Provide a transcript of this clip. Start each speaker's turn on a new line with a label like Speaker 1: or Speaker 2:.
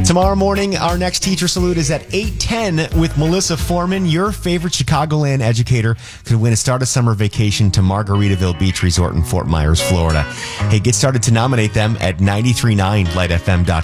Speaker 1: Tomorrow morning, our next Teacher Salute is at 8:10 with Melissa Foreman. Your favorite Chicagoland educator could win a start of summer vacation to Margaritaville Beach Resort in Fort Myers, Florida. Hey, get started to nominate them at 939lightfm.com.